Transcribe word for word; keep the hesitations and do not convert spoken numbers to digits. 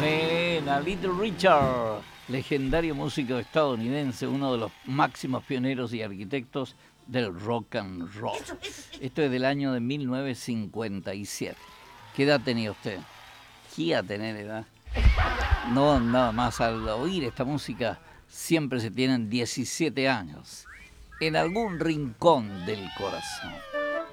Buena, Little Richard, legendario músico estadounidense, uno de los máximos pioneros y arquitectos del rock and roll. Esto es del año de mil novecientos cincuenta y siete. ¿Qué edad tenía usted? ¿Qué iba a tener edad? No, nada más al oír esta música siempre se tienen diecisiete años en algún rincón del corazón.